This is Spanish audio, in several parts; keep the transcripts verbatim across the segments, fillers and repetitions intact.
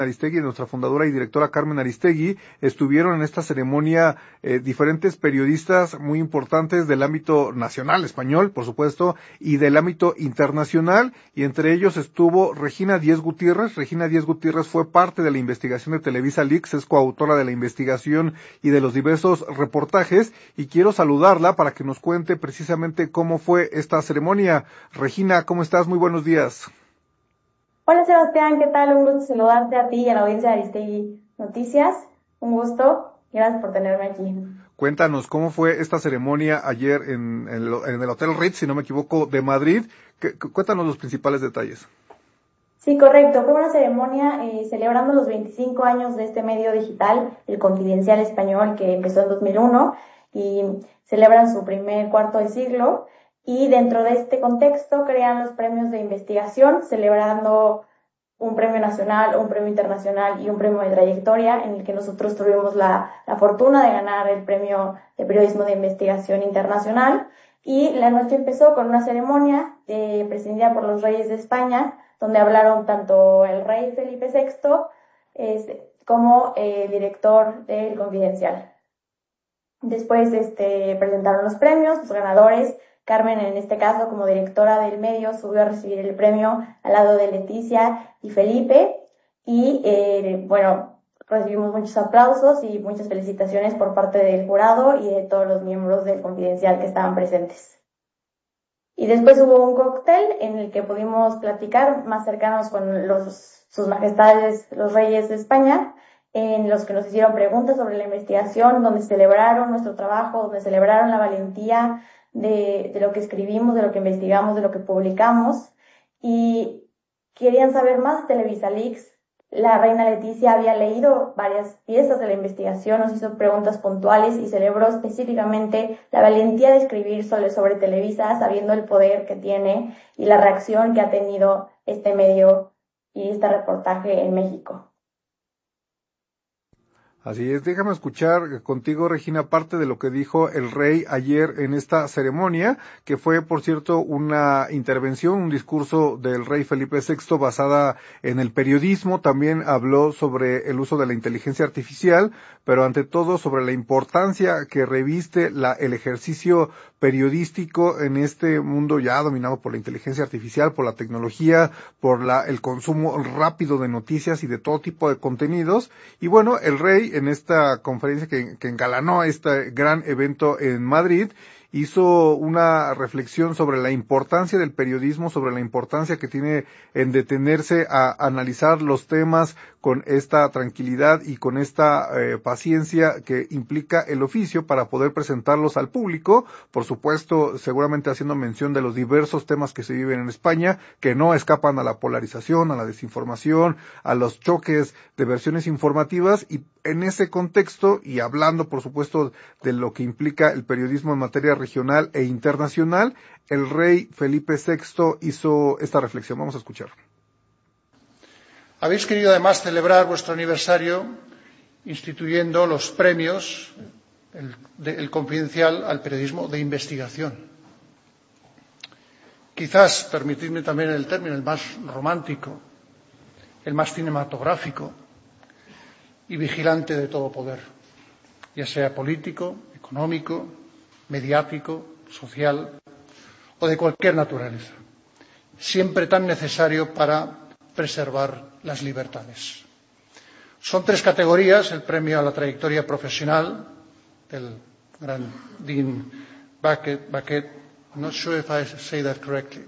Aristegui, nuestra fundadora y directora Carmen Aristegui, estuvieron en esta ceremonia eh, diferentes periodistas muy importantes del ámbito nacional español, por supuesto, y del ámbito internacional, y entre ellos estuvo Regina Díez Gutiérrez. Regina Díez Gutiérrez fue parte de la investigación de Televisa Leaks, es coautora de la investigación y de los diversos reportajes, y quiero saludarla para que nos cuente precisamente cómo fue esta ceremonia. Regina, ¿cómo estás? Muy buenos días. Hola Sebastián, ¿qué tal? Un gusto saludarte a ti y a la audiencia de Aristegui Noticias. Un gusto, gracias por tenerme aquí. Cuéntanos, ¿cómo fue esta ceremonia ayer en, en, el, en el Hotel Ritz, si no me equivoco, de Madrid? ¿Qué, cuéntanos los principales detalles. Sí, correcto. Fue una ceremonia eh, celebrando los veinticinco años de este medio digital, El Confidencial Español, que empezó en dos mil uno y celebran su primer cuarto de siglo. Y dentro de este contexto crean los premios de investigación, celebrando un premio nacional, un premio internacional y un premio de trayectoria, en el que nosotros tuvimos la, la fortuna de ganar el premio de periodismo de investigación internacional. Y la noche empezó con una ceremonia eh, presidida por los reyes de España, donde hablaron tanto el rey Felipe sexto eh, como el eh, director del Confidencial. Después este, presentaron los premios, los ganadores. Carmen, en este caso, como directora del medio, subió a recibir el premio al lado de Leticia y Felipe. Y, eh, bueno, recibimos muchos aplausos y muchas felicitaciones por parte del jurado y de todos los miembros del Confidencial que estaban presentes. Y después hubo un cóctel en el que pudimos platicar más cercanos con los, sus majestades, los reyes de España, en los que nos hicieron preguntas sobre la investigación, donde celebraron nuestro trabajo, donde celebraron la valentía de, de lo que escribimos, de lo que investigamos, de lo que publicamos, y querían saber más de Televisa Leaks. La reina Leticia había leído varias piezas de la investigación, nos hizo preguntas puntuales y celebró específicamente la valentía de escribir sobre, sobre Televisa, sabiendo el poder que tiene y la reacción que ha tenido este medio y este reportaje en México. Así es, déjame escuchar contigo, Regina, parte de lo que dijo el rey ayer en esta ceremonia, que fue, por cierto, una intervención, un discurso del rey Felipe sexto basada en el periodismo. También habló sobre el uso de la inteligencia artificial, pero ante todo sobre la importancia que reviste la, el ejercicio periodístico en este mundo ya dominado por la inteligencia artificial, por la tecnología, por la, el consumo rápido de noticias y de todo tipo de contenidos. Y bueno, el rey en esta conferencia que, que engalanó este gran evento en Madrid, hizo una reflexión sobre la importancia del periodismo, sobre la importancia que tiene en detenerse a analizar los temas con esta tranquilidad y con esta eh, paciencia que implica el oficio para poder presentarlos al público, por supuesto, seguramente haciendo mención de los diversos temas que se viven en España, que no escapan a la polarización, a la desinformación, a los choques de versiones informativas, y en ese contexto, y hablando por supuesto de lo que implica el periodismo en materia regional e internacional, el rey Felipe sexto hizo esta reflexión. Vamos a escuchar. Habéis querido además celebrar vuestro aniversario instituyendo los premios el, de, el Confidencial al periodismo de investigación. Quizás, permitidme también el término, el más romántico, el más cinematográfico y vigilante de todo poder, ya sea político, económico, mediático, social o de cualquier naturaleza, siempre tan necesario para preservar las libertades. Son tres categorías: el premio a la trayectoria profesional del gran Dean Baquet, Baquet I'm not sure if I say that correctly.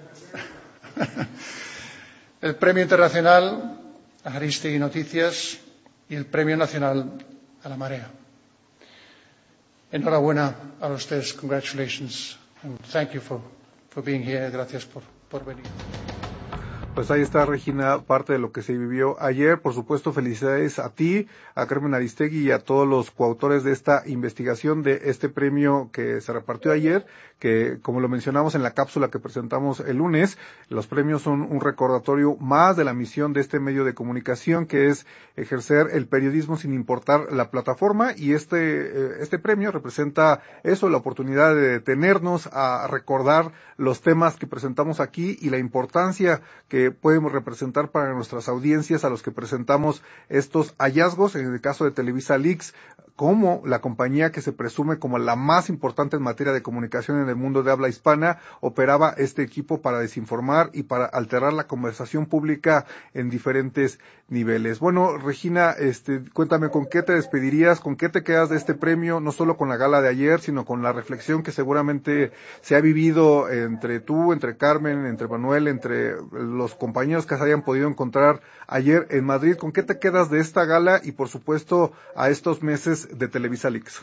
El premio internacional a Aristegui Noticias y el premio nacional a La Marea. Enhorabuena a los tres. Congratulations and thank you for, for being here. Gracias por, por venir. Pues ahí está, Regina, parte de lo que se vivió ayer. Por supuesto, felicidades a ti, a Carmen Aristegui y a todos los coautores de esta investigación, de este premio que se repartió ayer, que, como lo mencionamos en la cápsula que presentamos el lunes, los premios son un recordatorio más de la misión de este medio de comunicación, que es ejercer el periodismo sin importar la plataforma, y este, este premio representa eso, la oportunidad de detenernos a recordar los temas que presentamos aquí y la importancia que que pueden representar para nuestras audiencias a los que presentamos estos hallazgos, en el caso de Televisa Leaks, cómo la compañía que se presume como la más importante en materia de comunicación en el mundo de habla hispana operaba este equipo para desinformar y para alterar la conversación pública en diferentes niveles. Bueno, Regina, este, cuéntame con qué te despedirías, con qué te quedas de este premio, no solo con la gala de ayer, sino con la reflexión que seguramente se ha vivido entre tú, entre Carmen, entre Manuel, entre los compañeros que se hayan podido encontrar ayer en Madrid. ¿Con qué te quedas de esta gala y, por supuesto, a estos meses de Televisa Leaks?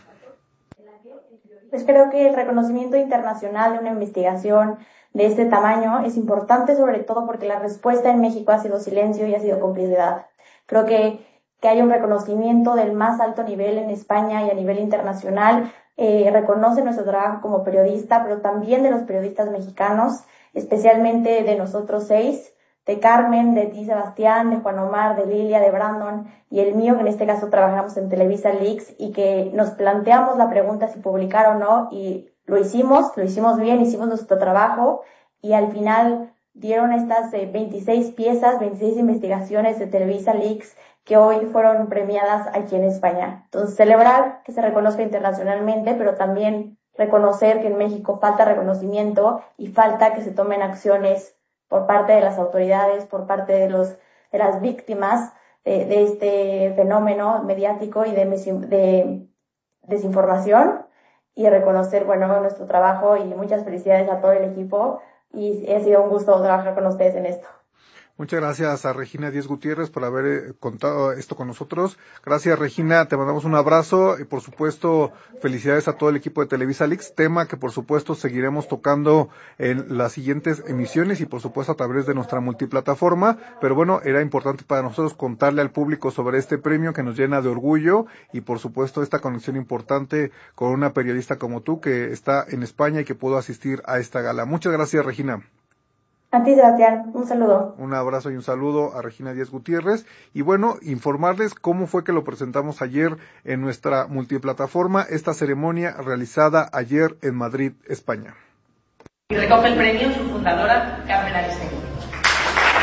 Pues creo que el reconocimiento internacional de una investigación de este tamaño es importante, sobre todo porque la respuesta en México ha sido silencio y ha sido complicidad. Creo que, que hay un reconocimiento del más alto nivel en España y a nivel internacional. Eh, reconoce nuestro trabajo como periodista, pero también de los periodistas mexicanos, especialmente de nosotros seis, de Carmen, de ti, Sebastián, de Juan Omar, de Lilia, de Brandon y el mío, que en este caso trabajamos en Televisa Leaks, y que nos planteamos la pregunta si publicar o no, y lo hicimos, lo hicimos bien, hicimos nuestro trabajo, y al final dieron estas eh, veintiséis piezas, veintiséis investigaciones de Televisa Leaks, que hoy fueron premiadas aquí en España. Entonces, celebrar que se reconozca internacionalmente, pero también reconocer que en México falta reconocimiento y falta que se tomen acciones por parte de las autoridades, por parte de los de las víctimas de, de este fenómeno mediático y de, de desinformación, y reconocer, bueno, nuestro trabajo, y muchas felicidades a todo el equipo, y ha sido un gusto trabajar con ustedes en esto. Muchas gracias a Regina Díez Gutiérrez por haber contado esto con nosotros. Gracias, Regina, te mandamos un abrazo y, por supuesto, felicidades a todo el equipo de Televisa Leaks, tema que, por supuesto, seguiremos tocando en las siguientes emisiones y, por supuesto, a través de nuestra multiplataforma. Pero bueno, era importante para nosotros contarle al público sobre este premio que nos llena de orgullo y, por supuesto, esta conexión importante con una periodista como tú que está en España y que pudo asistir a esta gala. Muchas gracias, Regina. A ti, Sebastián, un saludo. Un abrazo y un saludo a Regina Díez Gutiérrez. Y bueno, informarles cómo fue que lo presentamos ayer en nuestra multiplataforma, esta ceremonia realizada ayer en Madrid, España. Y recoge el premio su fundadora, Carmen Aristegui.